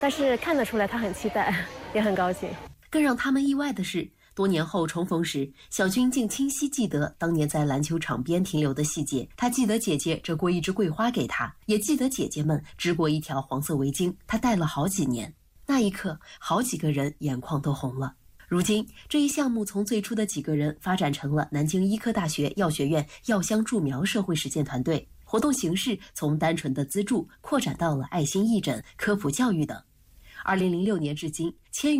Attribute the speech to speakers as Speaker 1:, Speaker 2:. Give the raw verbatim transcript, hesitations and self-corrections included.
Speaker 1: 但是看得出来他很期待，也很高兴。
Speaker 2: 更让他们意外的是，多年后重逢时，小军竟清晰记得当年在篮球场边停留的细节。他记得姐姐折过一枝桂花给他，也记得姐姐们织过一条黄色围巾，他戴了好几年。那一刻，好几个人眼眶都红了。如今，这一项目从最初的几个人发展成了南京医科大学药学院药香助苗社会实践团队。活动形式从单纯的资助扩展到了爱心义诊、科普教育等。二零零六年至今，千余